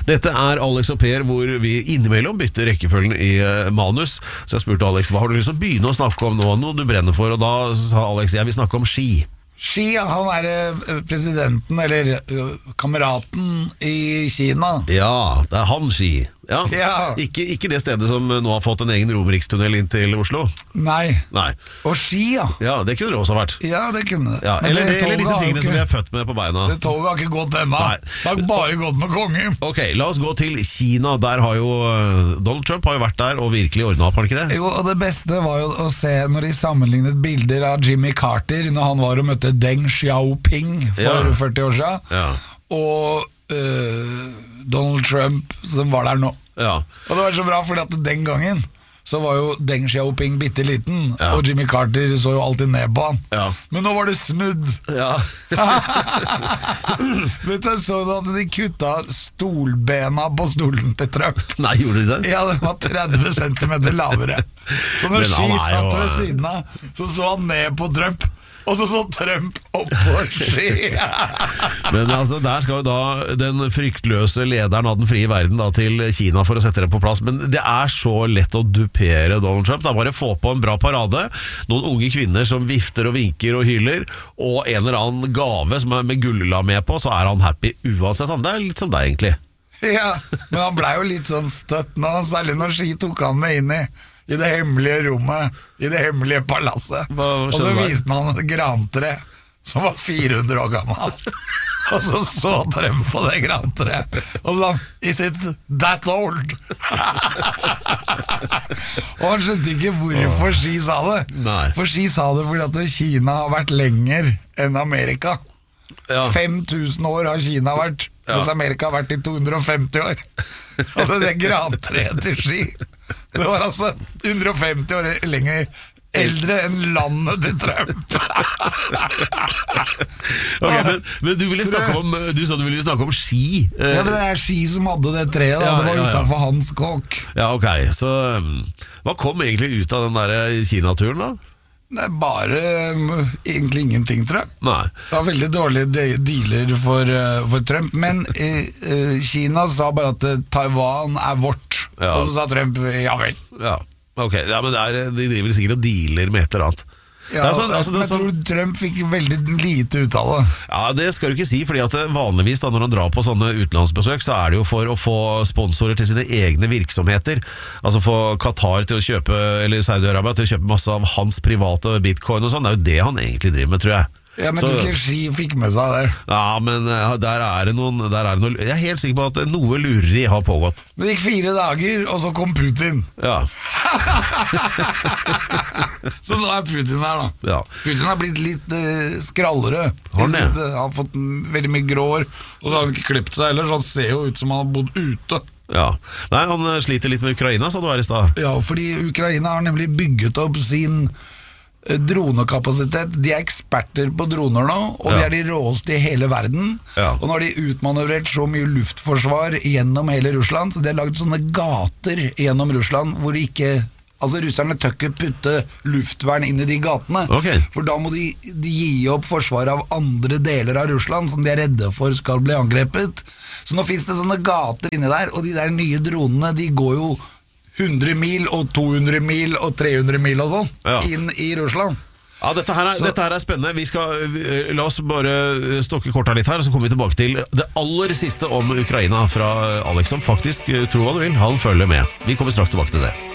Dette Alex og Per, hvor vi innimellom bytter rekkefølgen i manus. Så jeg spurte Alex, hva har du lyst til å begynne å snakke om nå? Noe du brenner for, og da sa Alex, jeg vil snakke om ski. Xi, han presidenten, eller kameraten i Kina. Ja, det han Xi. Ja. Ikke det stedet som nå har fått en egen romerikstunnel inn til Oslo. Nei. Og Xi, Ja, det kunne det også ha vært. Ja, det kunne det. Ja, eller disse tingene som vi er født med på beina. Det toget har ikke gått ennå. Det har bare gått med kongen. Ok, la oss gå til Kina. Der har jo Donald Trump har jo vært der og virkelig ordnet opp, har han ikke det? Jo, og det beste var jo å se når de sammenlignet bilder av Jimmy Carter når han var og møtte Deng Xiaoping for 40 år siden, og Donald Trump som var der nå. Og det var så bra, fordi at den gangen så var jo Deng Xiaoping bitte liten, og Jimmy Carter så jo alltid ned på han. Men nå var det snudd. Vet du, så du at de kutta stolbena på stolen til Trump? Nei, gjorde de det? Ja, det var 30 centimeter lavere. Så når Xi satt ved siden av, så han ned på Trump. Og så Trump opp på Xi. Men altså, der skal jo da den fryktløse lederen av den frie verden da, til Kina for å sette dem på plass. Men det så lett å dupere Donald Trump. Da bare få på en bra parade, noen unge kvinner som vifter og vinker og hyler, og en eller annen gave som med gulla med på, så han happy uansett. Det litt som deg egentlig. Ja, men han ble jo litt sånn støtt nå, særlig når Xi tok han med inn i det hemmelige rommet, i det hemmelige palasset. Og så viste han et grantre som var 400 år gammel. Og så Trump på det grantre. Og sånn, is it that old? Og han skjønte ikke hvorfor Xi sa det. For Xi sa det fordi at Kina har vært lenger enn Amerika. 5000 år har Kina vært, mens Amerika har vært i 250 år. Og det grantreet til Xi, det var altså 150 år lenger eldre enn landet til Trump. Men du ville snakke om, du sa du ville snakke om ski. Ja, men det Xi som hadde det treet da, det var utenfor hans kåk. Ja, ok, så hva kom egentlig ut av den der Kina-turen da? Det bare egentlig ingenting, tror jeg. Det var veldig dårlige dealer for Trump. Men Kina sa bare at Taiwan vårt. Og så sa Trump, ja vel. Ok, men de driver sikkert og dealer med et eller annet. Men jeg tror Trump fikk veldig lite ut av det. Ja, det skal du ikke si, fordi at vanligvis da, når han drar på sånne utenlandsbesøk, så det jo for å få sponsorer til sine egne virksomheter. Altså få Qatar til å kjøpe, eller Saudi-Arabia til å kjøpe masse av hans private bitcoin og sånn. Det jo det han egentlig driver med, tror jeg. Ja, men jeg tror ikke Xi fikk med seg det. Ja, men der det noen, jeg er helt sikker på at noe lureri har pågått. Men det gikk 4 dager, og så kom Putin. Så nå Putin her da. Putin har blitt litt skrallere. Han har fått veldig mye grå hår, og så har han ikke klippet seg heller, så han ser jo ut som han har bodd ute. Nei, han sliter litt med Ukraina, sa du her i sted. Ja, fordi Ukraina har nemlig bygget opp sin dronekapasitet. De eksperter på droner nå, og de de råeste i hele verden. Og nå har de utmanøvrert så mye luftforsvar gjennom hele Russland, så de har laget sånne gater gjennom Russland hvor russerne tør ikke putte luftvern inn i de gatene, for da må de gi opp forsvaret av andre deler av Russland som de redde for skal bli angrepet. Så nå finnes det sånne gater inni der, og de der nye dronene, de går jo 100 mil og 200 mil og 300 mil og sånn inn i Russland. Ja, dette her spennende. La oss bare stokke korta litt her, så kommer vi tilbake til det aller siste om Ukraina fra Alex, som faktisk, tro hva du vil, han følger med. Vi kommer straks tilbake til det.